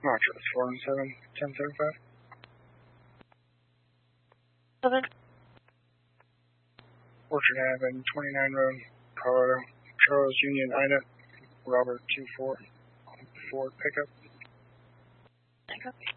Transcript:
Roger, 417, 1035. 7. Orchard Avenue, 29 Road, Colorado. Charles Union Ida, Robert 24, Ford pickup. Pickup.